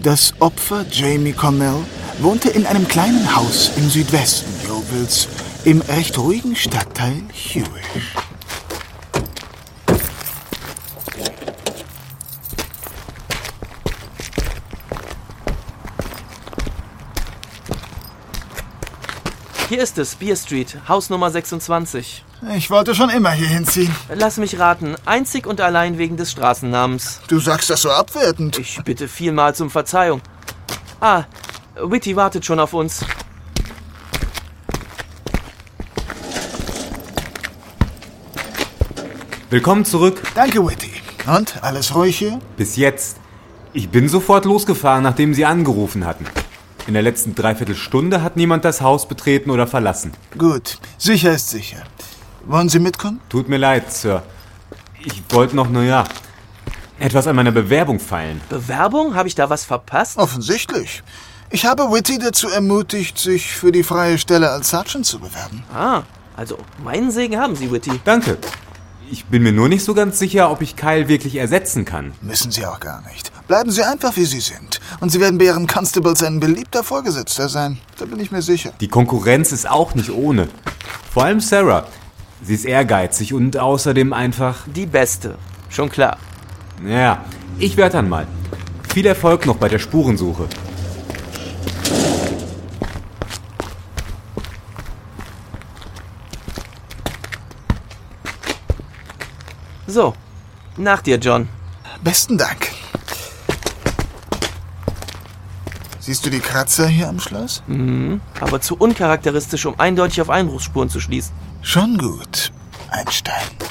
Das Opfer, Jamie Cornell, wohnte in einem kleinen Haus im Südwesten Yeovilles, im recht ruhigen Stadtteil Hewish. Hier ist es, Beer Street, Haus Nummer 26. Ich wollte schon immer hier hinziehen. Lass mich raten, einzig und allein wegen des Straßennamens. Du sagst das so abwertend. Ich bitte vielmals um Verzeihung. Ah, Whitty wartet schon auf uns. Willkommen zurück. Danke, Whitty. Und, alles ruhig hier? Bis jetzt. Ich bin sofort losgefahren, nachdem Sie angerufen hatten. In der letzten Dreiviertelstunde hat niemand das Haus betreten oder verlassen. Gut, sicher ist sicher. Wollen Sie mitkommen? Tut mir leid, Sir. Ich wollte noch, etwas an meiner Bewerbung feilen. Bewerbung? Habe ich da was verpasst? Offensichtlich. Ich habe Whitty dazu ermutigt, sich für die freie Stelle als Sergeant zu bewerben. Ah, also meinen Segen haben Sie, Whitty. Danke. Ich bin mir nur nicht so ganz sicher, ob ich Kyle wirklich ersetzen kann. Müssen Sie auch gar nicht. Bleiben Sie einfach, wie Sie sind. Und Sie werden bei Ihren Constables ein beliebter Vorgesetzter sein. Da bin ich mir sicher. Die Konkurrenz ist auch nicht ohne. Vor allem Sarah. Sie ist ehrgeizig und außerdem einfach... Die Beste. Schon klar. Ja, ich werde dann mal. Viel Erfolg noch bei der Spurensuche. So, nach dir, John. Besten Dank. Siehst du die Kratzer hier am Schloss? Aber zu uncharakteristisch, um eindeutig auf Einbruchsspuren zu schließen. Schon gut. Ein Stein.